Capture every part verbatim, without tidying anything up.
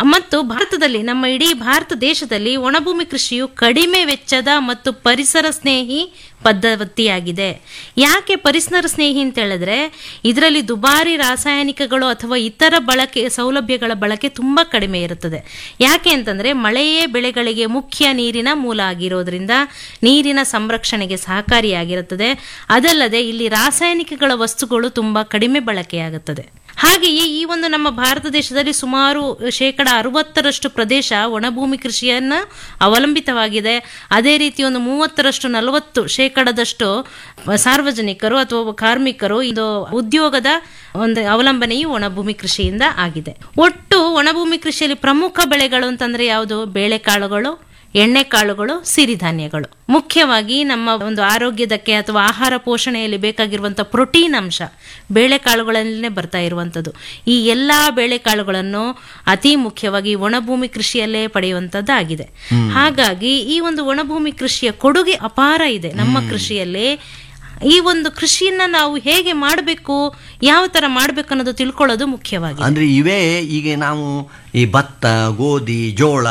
ಮತ್ತು ಭಾರತದಲ್ಲಿ ನಮ್ಮ ಇಡೀ ಭಾರತ ದೇಶದಲ್ಲಿ ಒಣಭೂಮಿ ಕೃಷಿಯು ಕಡಿಮೆ ವೆಚ್ಚದ ಮತ್ತು ಪರಿಸರ ಸ್ನೇಹಿ ಪದ್ಧತಿಯಾಗಿದೆ. ಯಾಕೆ ಪರಿಸರ ಸ್ನೇಹಿ ಅಂತ ಹೇಳಿದ್ರೆ ಇದರಲ್ಲಿ ದುಬಾರಿ ರಾಸಾಯನಿಕಗಳು ಅಥವಾ ಇತರ ಬಳಕೆ ಸೌಲಭ್ಯಗಳ ಬಳಕೆ ತುಂಬಾ ಕಡಿಮೆ ಇರುತ್ತದೆ. ಯಾಕೆ ಅಂತಂದ್ರೆ ಮಳೆಯೇ ಬೆಳೆಗಳಿಗೆ ಮುಖ್ಯ ನೀರಿನ ಮೂಲ ಆಗಿರೋದ್ರಿಂದ ನೀರಿನ ಸಂರಕ್ಷಣೆಗೆ ಸಹಕಾರಿಯಾಗಿರುತ್ತದೆ. ಅದಲ್ಲದೆ ಇಲ್ಲಿ ರಾಸಾಯನಿಕಗಳ ವಸ್ತುಗಳು ತುಂಬಾ ಕಡಿಮೆ ಬಳಕೆಯಾಗುತ್ತದೆ. ಹಾಗೆಯೇ ಈ ಒಂದು ನಮ್ಮ ಭಾರತ ದೇಶದಲ್ಲಿ ಸುಮಾರು ಶೇಕಡ ಅರವತ್ತರಷ್ಟು ಪ್ರದೇಶ ಒಣಭೂಮಿ ಕೃಷಿಯನ್ನ ಅವಲಂಬಿತವಾಗಿದೆ. ಅದೇ ರೀತಿ ಒಂದು ಮೂವತ್ತರಷ್ಟು ನಲವತ್ತು ಶೇಕಡದಷ್ಟು ಸಾರ್ವಜನಿಕರು ಅಥವಾ ಕಾರ್ಮಿಕರು ಇದು ಉದ್ಯೋಗದ ಒಂದು ಅವಲಂಬನೆಯು ಒಣಭೂಮಿ ಕೃಷಿಯಿಂದ ಆಗಿದೆ. ಒಟ್ಟು ಒಣಭೂಮಿ ಕೃಷಿಯಲ್ಲಿ ಪ್ರಮುಖ ಬೆಳೆಗಳು ಅಂತಂದ್ರೆ ಯಾವುದು? ಬೇಳೆಕಾಳುಗಳು, ಎಣ್ಣೆಕಾಳುಗಳು, ಸಿರಿಧಾನ್ಯಗಳು. ಮುಖ್ಯವಾಗಿ ನಮ್ಮ ಒಂದು ಆರೋಗ್ಯದಕ್ಕೆ ಅಥವಾ ಆಹಾರ ಪೋಷಣೆಯಲ್ಲಿ ಬೇಕಾಗಿರುವಂತಹ ಪ್ರೋಟೀನ್ ಅಂಶ ಬೇಳೆಕಾಳುಗಳಲ್ಲೇ ಬರ್ತಾ ಇರುವಂತದ್ದು. ಈ ಎಲ್ಲಾ ಬೇಳೆಕಾಳುಗಳನ್ನು ಅತಿ ಮುಖ್ಯವಾಗಿ ಒಣಭೂಮಿ ಕೃಷಿಯಲ್ಲೇ ಪಡೆಯುವಂತದ್ದಾಗಿದೆ. ಹಾಗಾಗಿ ಈ ಒಂದು ಒಣಭೂಮಿ ಕೃಷಿಯ ಕೊಡುಗೆ ಅಪಾರ ಇದೆ ನಮ್ಮ ಕೃಷಿಯಲ್ಲಿ. ಈ ಒಂದು ಕೃಷಿಯನ್ನ ನಾವು ಹೇಗೆ ಮಾಡಬೇಕು, ಯಾವ ತರ ಮಾಡ್ಬೇಕು ಅನ್ನೋದು ತಿಳ್ಕೊಳ್ಳೋದು ಮುಖ್ಯವಾಗಿ. ಅಂದ್ರೆ ಇವೇ ಈಗ ನಾವು ಈ ಭತ್ತ, ಗೋಧಿ, ಜೋಳ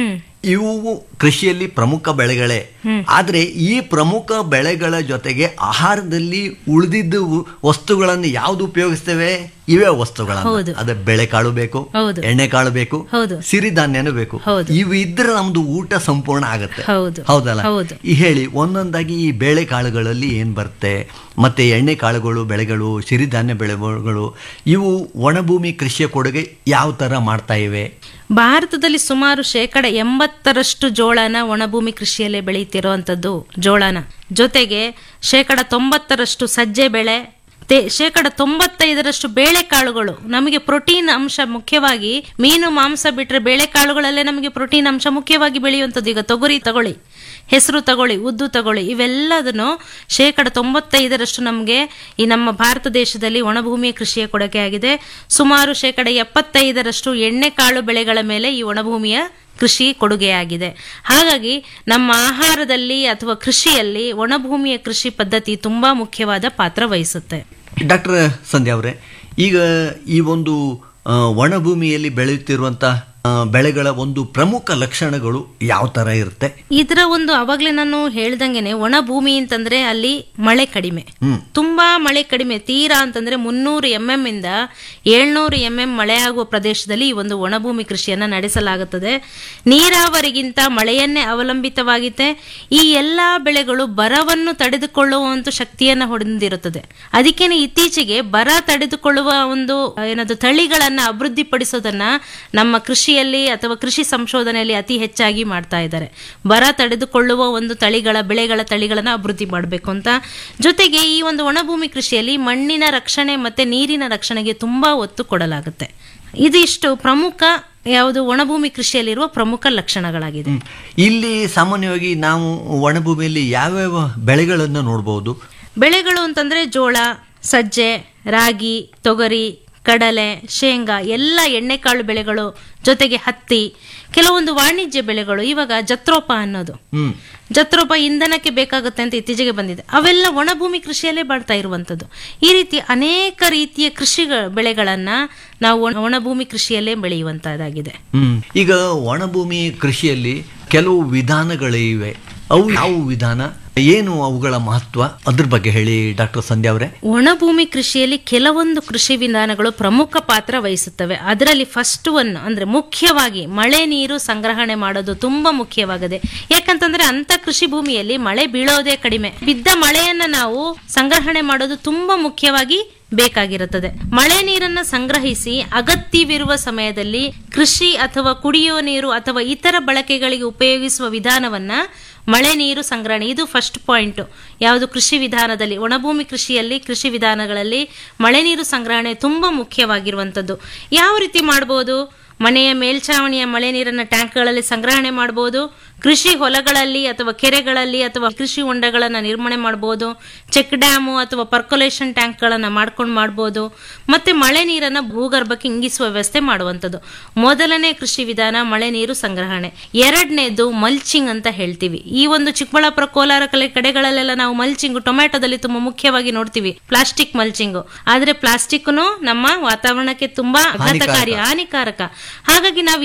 ಇವು ಕೃಷಿಯಲ್ಲಿ ಪ್ರಮುಖ ಬೆಳೆಗಳೇ. ಆದ್ರೆ ಈ ಪ್ರಮುಖ ಬೆಳೆಗಳ ಜೊತೆಗೆ ಆಹಾರದಲ್ಲಿ ಉಳಿದಿದ್ದು ವಸ್ತುಗಳನ್ನು ಯಾವ್ದು ಉಪಯೋಗಿಸ್ತೇವೆ? ಇವೇ ವಸ್ತುಗಳನ್ನು. ಅದೇ ಬೆಳೆಕಾಳು ಬೇಕು, ಎಣ್ಣೆಕಾಳು ಬೇಕು, ಸಿರಿಧಾನ್ಯನೂ ಬೇಕು. ಇವು ಇದ್ರೆ ನಮ್ದು ಊಟ ಸಂಪೂರ್ಣ ಆಗುತ್ತೆ. ಹೌದಲ್ಲ? ಈ ಹೇಳಿ ಒಂದೊಂದಾಗಿ ಈ ಬೇಳೆಕಾಳುಗಳಲ್ಲಿ ಏನ್ ಬರುತ್ತೆ, ಮತ್ತೆ ಎಣ್ಣೆ ಕಾಳುಗಳು ಬೆಳೆಗಳು, ಸಿರಿಧಾನ್ಯ ಬೆಳೆಗಳು, ಇವು ಒಣಭೂಮಿ ಕೃಷಿಯ ಕೊಡುಗೆ ಯಾವ ತರ ಮಾಡ್ತಾ ಇವೆ? ಭಾರತದಲ್ಲಿ ಸುಮಾರು ಶೇಕಡ ಎಂಬತ್ತರಷ್ಟು ಜೋಳನ ಒಣಭೂಮಿ ಕೃಷಿಯಲ್ಲೇ ಬೆಳೆಯುತ್ತಿರುವಂತದ್ದು ಜೋಳನ. ಜೊತೆಗೆ ಶೇಕಡ ತೊಂಬತ್ತರಷ್ಟು ಸಜ್ಜೆ ಬೆಳೆ, ಶೇಕಡ ತೊಂಬತ್ತೈದರಷ್ಟು ಬೇಳೆಕಾಳುಗಳು. ನಮಗೆ ಪ್ರೋಟೀನ್ ಅಂಶ ಮುಖ್ಯವಾಗಿ ಮೀನು ಮಾಂಸ ಬಿಟ್ರೆ ಬೇಳೆಕಾಳುಗಳಲ್ಲೇ ನಮಗೆ ಪ್ರೋಟೀನ್ ಅಂಶ ಮುಖ್ಯವಾಗಿ ಬೆಳೆಯುವಂಥದ್ದು. ಈಗ ತೊಗರಿ ತಗೊಳ್ಳಿ, ಹೆಸರು ತಗೊಳ್ಳಿ, ಉದ್ದು ತಗೊಳ್ಳಿ, ಇವೆಲ್ಲದನ್ನು ಶೇಕಡ ತೊಂಬತ್ತೈದರಷ್ಟು ನಮಗೆ ಈ ನಮ್ಮ ಭಾರತ ದೇಶದಲ್ಲಿ ಒಣಭೂಮಿಯ ಕೃಷಿಯ ಕೊಡುಗೆ ಆಗಿದೆ. ಸುಮಾರು ಶೇಕಡ ಎಪ್ಪತ್ತೈದರಷ್ಟು ಎಣ್ಣೆಕಾಳು ಬೆಳೆಗಳ ಮೇಲೆ ಈ ಒಣಭೂಮಿಯ ಕೃಷಿ ಕೊಡುಗೆಯಾಗಿದೆ. ಹಾಗಾಗಿ ನಮ್ಮ ಆಹಾರದಲ್ಲಿ ಅಥವಾ ಕೃಷಿಯಲ್ಲಿ ಒಣಭೂಮಿಯ ಕೃಷಿ ಪದ್ಧತಿ ತುಂಬಾ ಮುಖ್ಯವಾದ ಪಾತ್ರ ವಹಿಸುತ್ತೆ. ಡಾಕ್ಟರ್ ಸಂಧ್ಯಾ ಅವರೇ, ಈಗ ಈ ಒಂದು ಒಣಭೂಮಿಯಲ್ಲಿ ಬೆಳೆಯುತ್ತಿರುವಂತಹ ಬೆಳೆಗಳ ಒಂದು ಪ್ರಮುಖ ಲಕ್ಷಣಗಳು ಯಾವ ತರ ಇರುತ್ತೆ? ಇದರ ಒಂದು ಅವಾಗ್ಲೇ ನಾನು ಹೇಳ್ದಂಗೆನೆ ಒಣ ಭೂಮಿ ಅಂತಂದ್ರೆ ಅಲ್ಲಿ ಮಳೆ ಕಡಿಮೆ, ತುಂಬಾ ಮಳೆ ಕಡಿಮೆ, ತೀರಾ ಅಂತಂದ್ರೆ ಮುನ್ನೂರು ಎಂ ಎಂ ಇಂದ ಏಳ್ನೂರು ಎಂ ಎಂ ಮಳೆ ಆಗುವ ಪ್ರದೇಶದಲ್ಲಿ ಈ ಒಂದು ಒಣಭೂಮಿ ಕೃಷಿಯನ್ನ ನಡೆಸಲಾಗುತ್ತದೆ. ನೀರಾವರಿಗಿಂತ ಮಳೆಯನ್ನೇ ಅವಲಂಬಿತವಾಗಿದೆ. ಈ ಎಲ್ಲಾ ಬೆಳೆಗಳು ಬರವನ್ನು ತಡೆದುಕೊಳ್ಳುವಂತ ಶಕ್ತಿಯನ್ನ ಹೊಂದಿರುತ್ತದೆ. ಅದಕ್ಕೇನೆ ಇತ್ತೀಚೆಗೆ ಬರ ತಡೆದುಕೊಳ್ಳುವ ಒಂದು ಏನದು ತಳಿಗಳನ್ನ ಅಭಿವೃದ್ಧಿಪಡಿಸೋದನ್ನ ನಮ್ಮ ಕೃಷಿ ಅಥವಾ ಕೃಷಿ ಸಂಶೋಧನೆಯಲ್ಲಿ ಅತಿ ಹೆಚ್ಚಾಗಿ ಮಾಡ್ತಾ ಇದ್ದಾರೆ. ಬರ ತಡೆದುಕೊಳ್ಳುವ ಒಂದು ತಳಿಗಳ ಬೆಳೆಗಳ ತಳಿಗಳನ್ನ ಅಭಿವೃದ್ಧಿ ಮಾಡಬೇಕು ಅಂತ. ಜೊತೆಗೆ ಈ ಒಂದು ಒಣಭೂಮಿ ಕೃಷಿಯಲ್ಲಿ ಮಣ್ಣಿನ ರಕ್ಷಣೆ ಮತ್ತೆ ನೀರಿನ ರಕ್ಷಣೆಗೆ ತುಂಬಾ ಒತ್ತು ಕೊಡಲಾಗುತ್ತೆ. ಇದಿಷ್ಟು ಪ್ರಮುಖ ಯಾವುದು ಒಣಭೂಮಿ ಕೃಷಿಯಲ್ಲಿರುವ ಪ್ರಮುಖ ಲಕ್ಷಣಗಳಾಗಿದೆ. ಇಲ್ಲಿ ಸಾಮಾನ್ಯವಾಗಿ ನಾವು ಒಣಭೂಮಿಯಲ್ಲಿ ಯಾವ್ಯಾವ ಬೆಳೆಗಳನ್ನು ನೋಡಬಹುದು? ಬೆಳೆಗಳು ಅಂತಂದ್ರೆ ಜೋಳ, ಸಜ್ಜೆ, ರಾಗಿ, ತೊಗರಿ, ಕಡಲೆ, ಶೇಂಗಾ, ಎಲ್ಲ ಎಣ್ಣೆಕಾಳು ಬೆಳೆಗಳು, ಜೊತೆಗೆ ಹತ್ತಿ, ಕೆಲವೊಂದು ವಾಣಿಜ್ಯ ಬೆಳೆಗಳು. ಇವಾಗ ಜತ್ರೋಪ ಅನ್ನೋದು, ಜತ್ರೋಪ ಇಂಧನಕ್ಕೆ ಬೇಕಾಗುತ್ತೆ ಅಂತ ಇತ್ತೀಚೆಗೆ ಬಂದಿದೆ. ಅವೆಲ್ಲ ಒಣಭೂಮಿ ಕೃಷಿಯಲ್ಲೇ ಬಾಳ್ತಾ ಇರುವಂತದ್ದು. ಈ ರೀತಿ ಅನೇಕ ರೀತಿಯ ಕೃಷಿ ಬೆಳೆಗಳನ್ನ ನಾವು ಒಣಭೂಮಿ ಕೃಷಿಯಲ್ಲೇ ಬೆಳೆಯುವಂತಹದ್ದಾಗಿದೆ. ಈಗ ಒಣಭೂಮಿ ಕೃಷಿಯಲ್ಲಿ ಕೆಲವು ವಿಧಾನಗಳಿವೆ. ಅವು ಯಾವ ವಿಧಾನ, ಏನು ಅವುಗಳ ಮಹತ್ವ, ಅದ್ರ ಬಗ್ಗೆ ಹೇಳಿ ಡಾಕ್ಟರ್ ಸಂಧ್ಯಾ ಅವರೇ. ಒಣಭೂಮಿ ಕೃಷಿಯಲ್ಲಿ ಕೆಲವೊಂದು ಕೃಷಿ ವಿಧಾನಗಳು ಪ್ರಮುಖ ಪಾತ್ರ ವಹಿಸುತ್ತವೆ. ಅದರಲ್ಲಿ ಫಸ್ಟ್ ಒನ್ ಅಂದ್ರೆ ಮುಖ್ಯವಾಗಿ ಮಳೆ ನೀರು ಸಂಗ್ರಹಣೆ ಮಾಡೋದು ತುಂಬಾ ಮುಖ್ಯವಾಗಿದೆ. ಯಾಕಂತಂದ್ರೆ ಅಂತ ಕೃಷಿ ಭೂಮಿಯಲ್ಲಿ ಮಳೆ ಬೀಳೋದೇ ಕಡಿಮೆ. ಬಿದ್ದ ಮಳೆಯನ್ನ ನಾವು ಸಂಗ್ರಹಣೆ ಮಾಡೋದು ತುಂಬಾ ಮುಖ್ಯವಾಗಿ ಬೇಕಾಗಿರುತ್ತದೆ. ಮಳೆ ನೀರನ್ನ ಸಂಗ್ರಹಿಸಿ ಅಗತ್ಯವಿರುವ ಸಮಯದಲ್ಲಿ ಕೃಷಿ ಅಥವಾ ಕುಡಿಯುವ ನೀರು ಅಥವಾ ಇತರ ಬಳಕೆಗಳಿಗೆ ಉಪಯೋಗಿಸುವ ವಿಧಾನವನ್ನ ಮಳೆ ನೀರು ಸಂಗ್ರಹಣೆ, ಇದು ಫಸ್ಟ್ ಪಾಯಿಂಟ್. ಯಾವುದು ಕೃಷಿ ವಿಧಾನದಲ್ಲಿ, ಒಣಭೂಮಿ ಕೃಷಿಯಲ್ಲಿ ಕೃಷಿ ವಿಧಾನಗಳಲ್ಲಿ ಮಳೆ ನೀರು ಸಂಗ್ರಹಣೆ ತುಂಬಾ ಮುಖ್ಯವಾಗಿರುವಂತದ್ದು. ಯಾವ ರೀತಿ ಮಾಡಬಹುದು? ಮನೆಯ ಮೇಲ್ಛಾವಣಿಯ ಮಳೆ ನೀರನ್ನ ಟ್ಯಾಂಕ್ಗಳಲ್ಲಿ ಸಂಗ್ರಹಣೆ ಮಾಡಬಹುದು. ಕೃಷಿ ಹೊಲಗಳಲ್ಲಿ ಅಥವಾ ಕೆರೆಗಳಲ್ಲಿ ಅಥವಾ ಕೃಷಿ ಹೊಂಡಗಳನ್ನ ನಿರ್ಮಾಣ ಮಾಡಬಹುದು. ಚೆಕ್ ಡ್ಯಾಮು ಅಥವಾ ಪರ್ಕೊಲೇಷನ್ ಟ್ಯಾಂಕ್ ಗಳನ್ನ ಮಾಡ್ಕೊಂಡು ಮಾಡಬಹುದು. ಮತ್ತೆ ಮಳೆ ನೀರನ್ನ ಭೂಗರ್ಭಕ್ಕೆ ಇಂಗಿಸುವ ವ್ಯವಸ್ಥೆ ಮಾಡುವಂಥದ್ದು ಮೊದಲನೇ ಕೃಷಿ ವಿಧಾನ, ಮಳೆ ನೀರು ಸಂಗ್ರಹಣೆ. ಎರಡನೇದು ಮಲ್ಚಿಂಗ್ ಅಂತ ಹೇಳ್ತೀವಿ. ಈ ಒಂದು ಚಿಕ್ಕಬಳ್ಳಾಪುರ, ಕೋಲಾರ ಕಲೆ ಕಡೆಗಳಲ್ಲೆಲ್ಲ ನಾವು ಮಲ್ಚಿಂಗ್ ಟೊಮ್ಯಾಟೋದಲ್ಲಿ ತುಂಬಾ ಮುಖ್ಯವಾಗಿ ನೋಡ್ತೀವಿ, ಪ್ಲಾಸ್ಟಿಕ್ ಮಲ್ಚಿಂಗ್. ಆದ್ರೆ ಪ್ಲಾಸ್ಟಿಕ್ನು ನಮ್ಮ ವಾತಾವರಣಕ್ಕೆ ತುಂಬಾ ಆಘಾತಕಾರಿ, ಹಾನಿಕಾರಕ. ಹಾಗಾಗಿ ನಾವು